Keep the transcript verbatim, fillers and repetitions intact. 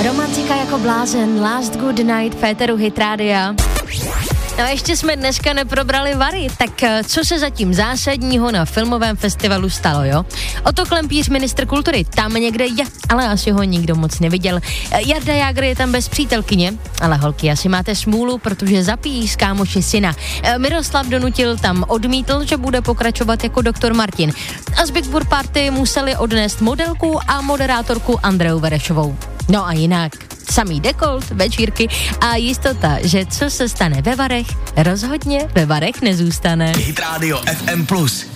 Romantika jako blázen, Last Good Night, Féteru Hit Rádia. No a ještě jsme dneska neprobrali Vary, tak co se zatím zásadního na filmovém festivalu stalo, jo? Otto Klempíř, ministr kultury, tam někde je, ale asi ho nikdo moc neviděl. Jarda Jágr je tam bez přítelkyně, ale holky, asi máte smůlu, protože zapíjí s kámoši syna. Miroslav Donutil tam odmítl, že bude pokračovat jako doktor Martin. A z Big Board Party museli odnést modelku a moderátorku Andreu Verešovou. No a jinak, samý dekolt, večírky a jistota, že co se stane ve Varech, rozhodně ve Varech nezůstane. Hit Radio F M plus.